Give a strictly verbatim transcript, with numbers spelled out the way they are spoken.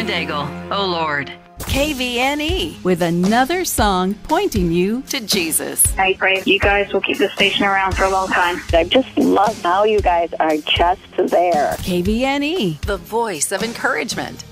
and Daigle. Oh, Lord. K V N E with another song pointing you to Jesus. I pray you guys will keep this station around for a long time. I just love how you guys are just there. K V N E, the voice of encouragement.